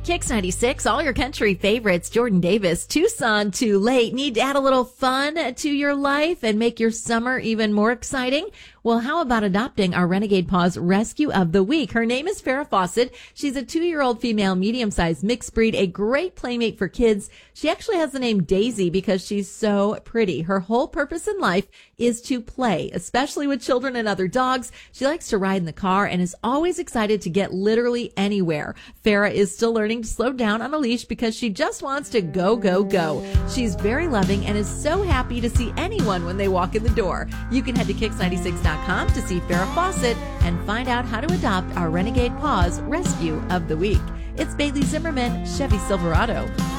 Kicks 96, all your country favorites, Jordan Davis, Tucson Too Late. Need to add a little fun to your life and make your summer even more exciting? Well, how about adopting our Renegade Paws Rescue of the Week? Her name is Farrah Fawcett. She's a 2-year-old female medium-sized mixed breed, a great playmate for kids. She actually has the name Daisy because she's so pretty. Her whole purpose in life is to play, especially with children and other dogs. She likes to ride in the car and is always excited to get literally anywhere. Farrah is still learning to slow down on a leash because she just wants to go, go, go. She's very loving and is so happy to see anyone when they walk in the door. You can head to Kicks96.com to see Farrah Fawcett and find out how to adopt our Renegade Paws Rescue of the Week. It's Bailey Zimmerman, Chevy Silverado.